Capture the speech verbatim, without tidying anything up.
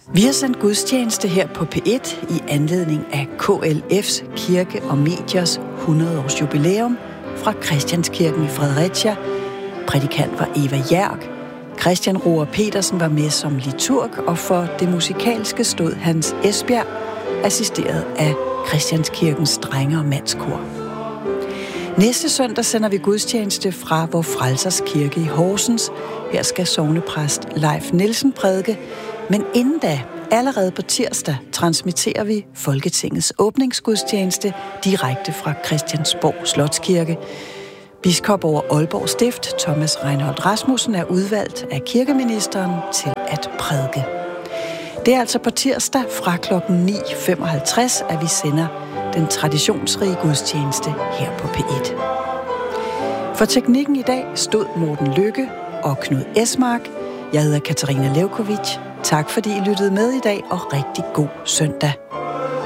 Vi har sendt gudstjeneste her på P et i anledning af K L F's Kirke og Mediers hundrede års jubilæum fra Christianskirken i Fredericia. Prædikant var Eva Jærk. Christian Roar Petersen var med som liturg, og for det musikalske stod Hans Esbjerg, assisteret af Christianskirkens drenge- og mandskor. Næste søndag sender vi gudstjeneste fra Vor Frelsers Kirke i Horsens. Her skal sognepræst Leif Nielsen prædike, men inden da, allerede på tirsdag, transmitterer vi Folketingets åbningsgudstjeneste direkte fra Christiansborg Slotskirke. Biskop over Aalborg Stift, Thomas Reinholdt Rasmussen, er udvalgt af kirkeministeren til at prædike. Det er altså på tirsdag fra klokken ni femoghalvtreds, at vi sender den traditionsrige gudstjeneste her på P et. For teknikken i dag stod Morten Lykke og Knud Esmark. Jeg hedder Katarina Levkovic. Tak fordi I lyttede med i dag, og rigtig god søndag.